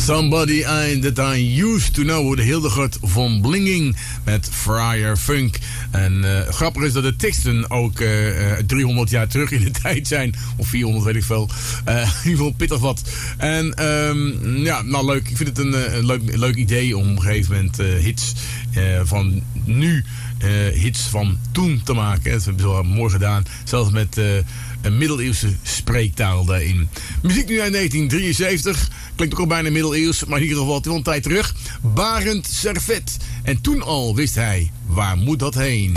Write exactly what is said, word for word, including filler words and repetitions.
Somebody I, That I Used To Know, de Hildegard von Blinging met Friar Funk. En uh, grappig is dat de teksten ook uh, driehonderd jaar terug in de tijd zijn. Of vierhonderd, weet ik veel. Uh, in ieder geval pittig wat. En um, ja, nou leuk. Ik vind het een, een leuk, leuk idee om op een gegeven moment uh, hits uh, van nu, uh, hits van toen te maken. Dat hebben ze wel mooi gedaan. Zelfs met uh, een middeleeuwse spreektaal daarin. Muziek nu uit negentien drieënzeventig. Klinkt ook al bijna middeleeuws, maar in ieder geval wel een tijd terug. Barend Servet. En toen al wist hij, waar moet dat heen?